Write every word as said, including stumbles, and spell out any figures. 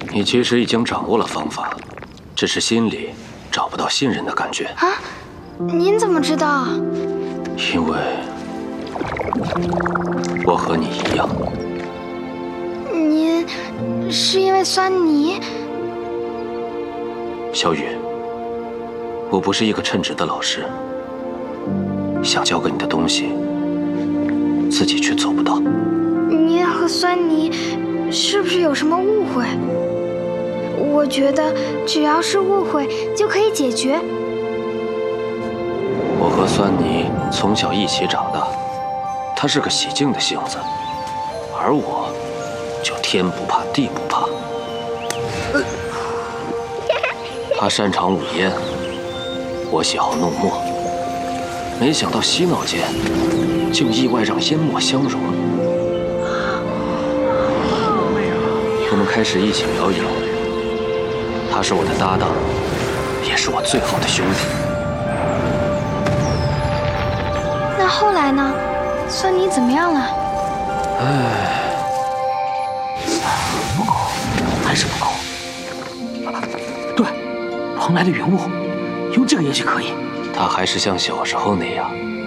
你其实已经掌握了方法，只是心里找不到信任的感觉。 啊？您怎么知道？ 因为我和你一样。 您是因为酸泥？ 小雨，我不是一个称职的老师，想教给你的东西，自己却做不到。 您和酸泥是不是有什么误会？我觉得只要是误会就可以解决。 我和酸泥从小一起长大，他是个喜静的性子，而我就天不怕地不怕。他擅长舞烟，我喜好弄墨，没想到嬉闹间竟意外让烟墨相融。我们开始一起表演，他是我的搭档，也是我最好的兄弟。 那后来呢？酸泥怎么样了？ 唉， 不够，还是不够。啊、对，蓬莱的云雾，用这个也许可以。 他还是像小时候那样